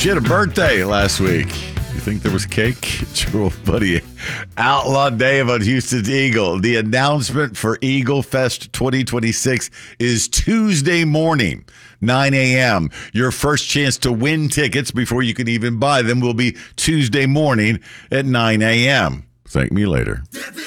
She had a birthday last week. You think there was cake? It's your old buddy, Outlaw Dave on Houston's Eagle. The announcement for Eagle Fest 2026 is Tuesday morning, 9 a.m. Your first chance to win tickets before you can even buy them will be Tuesday morning at 9 a.m. Thank me later.